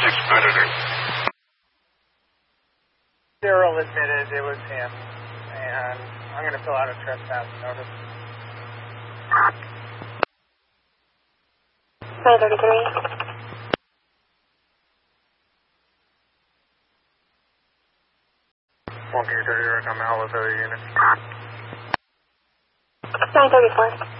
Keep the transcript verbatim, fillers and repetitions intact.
six Predator. Daryl admitted it was him, and I'm going to fill out a trespass notice. nine thirty-three. one K thirty, I'm out with other units. nine thirty-four.